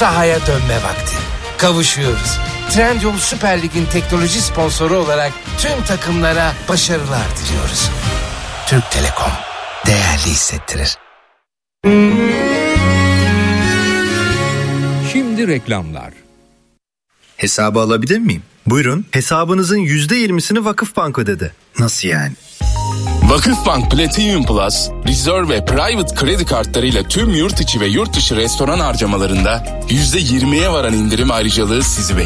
sahaya dönme vakti. Kavuşuyoruz. Trendyol Süper Lig'in teknoloji sponsoru olarak tüm takımlara başarılar diliyoruz. Türk Telekom değerli hissettirir. Şimdi reklamlar. Hesabı alabilir miyim? Buyurun. Hesabınızın %20'sini Vakıfbank ödedi. Nasıl yani? Vakıfbank Platinum Plus, Reserve ve Private kredi kartlarıyla tüm yurt içi ve yurt dışı restoran harcamalarında %20'ye varan indirim ayrıcalığı sizi bekliyor.